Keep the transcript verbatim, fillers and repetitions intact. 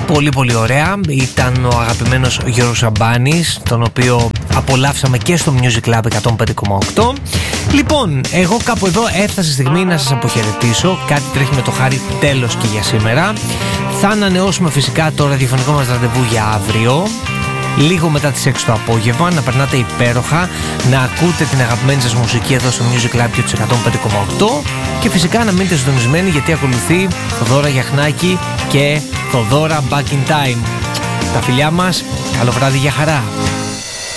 Πολύ πολύ ωραία. Ήταν ο αγαπημένος Γιώργος Σαμπάνης, τον οποίο απολαύσαμε και στο Music Club εκατόν πέντε κόμμα οκτώ. Λοιπόν, εγώ κάπου εδώ έφτασε η στιγμή να σας αποχαιρετήσω. Κάτι τρέχει με το χάρι τέλος και για σήμερα. Θα ανανεώσουμε φυσικά το ραδιοφωνικό μας ραντεβού για αύριο, λίγο μετά τις έξι το απόγευμα. Να περνάτε υπέροχα, να ακούτε την αγαπημένη σας μουσική εδώ στο Music Club και τους εκατόν πέντε κόμμα οκτώ. Και φυσικά να μείνετε συντονισμένοι, γιατί ακολουθεί Θοδώρα Γιαχνάκη και Θοδώρα Back in Time. Τα φιλιά μας, καλό βράδυ, για χαρά.